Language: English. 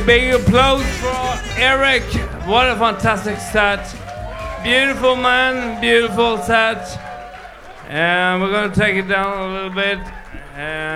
big applause for Eric. What a fantastic set. Beautiful man, beautiful set. And we're going to take it down a little bit.